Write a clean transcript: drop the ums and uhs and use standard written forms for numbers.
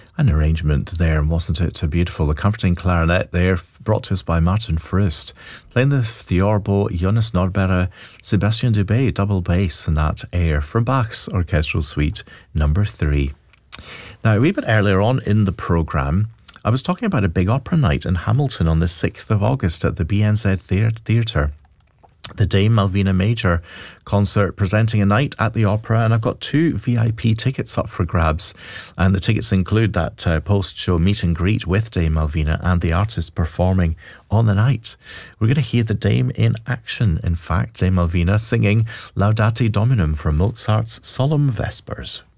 An arrangement there, wasn't it? Beautiful. A comforting clarinet there, brought to us by Martin Frust. Playing the Theorbo, Jonas Nordberger, Sebastian Dubé, double bass in that air from Bach's Orchestral Suite number 3. Now, a wee bit earlier on in the programme, I was talking about a big opera night in Hamilton on the 6th of August at the BNZ Theatre. The Dame Malvina Major concert presenting a night at the opera, and I've got 2 VIP tickets up for grabs, and the tickets include that post-show meet and greet with Dame Malvina and the artists performing on the night. We're going to hear the Dame in action, in fact, Dame Malvina singing Laudate Dominum from Mozart's Solemn Vespers.